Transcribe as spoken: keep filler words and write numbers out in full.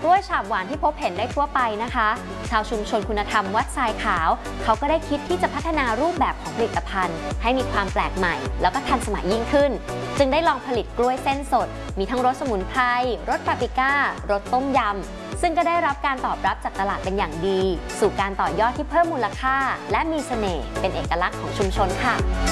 กล้วยฉาบหวานที่พบเห็นได้ทั่วไปนะคะชาวชุมชนคุณธรรมวัดทรายขาวเขาก็ได้คิดที่จะพัฒนารูปแบบของผลิตภัณฑ์ให้มีความแปลกใหม่แล้วก็ทันสมัยยิ่งขึ้นจึงได้ลองผลิตกล้วยเส้นสดมีทั้งรสสมุนไพรรสปาปริก้ารสต้มยำซึ่งก็ได้รับการตอบรับจากตลาดเป็นอย่างดีสู่การต่อยอดที่เพิ่มมูลค่าและมีเสน่ห์เป็นเอกลักษณ์ของชุมชนค่ะ